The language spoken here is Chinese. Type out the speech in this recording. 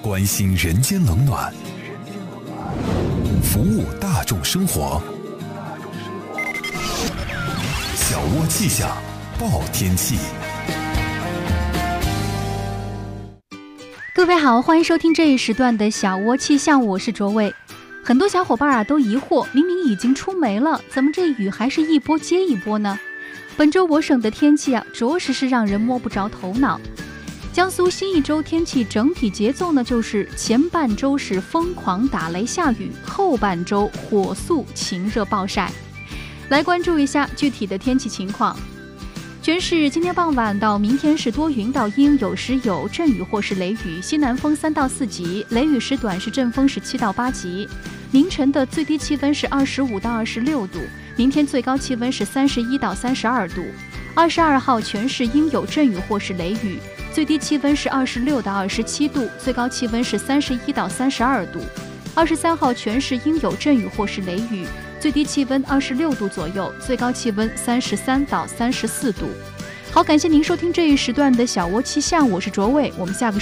关心人间冷暖，服务大众生活。小窝气象报天气。 各位好，欢迎收听这一时段的小窝气象，我是卓伟。很多小伙伴都疑惑，明明已经出梅了，怎么这雨还是一波接一波呢？本周我省的天气着实是让人摸不着头脑。江苏新一周天气整体节奏呢，就是前半周是疯狂打雷下雨，后半周火速晴热暴晒。来关注一下具体的天气情况。全市今天傍晚到明天是多云到阴，有时有阵雨或是雷雨，西南风3到4级，雷雨时短时阵风是7到8级。凌晨的最低气温是25到26度，明天最高气温是31到32度。22号全市应有阵雨或是雷雨，最低气温是26到27度，最高气温是31到32度。23号全市应有阵雨或是雷雨，最低气温26度左右，最高气温33到34度。好，感谢您收听这一时段的小窝气象，我是卓伟，我们下个